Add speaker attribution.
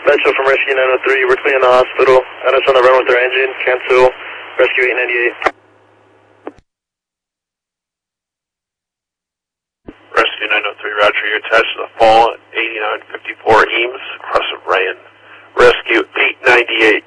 Speaker 1: Metro from Rescue 903, we're clearing the hospital. Got us on the run with our engine. Cancel. Rescue 898.
Speaker 2: Rescue 903, Roger. You're attached to the fall 8954 Eames, across of Ryan. Rescue 898.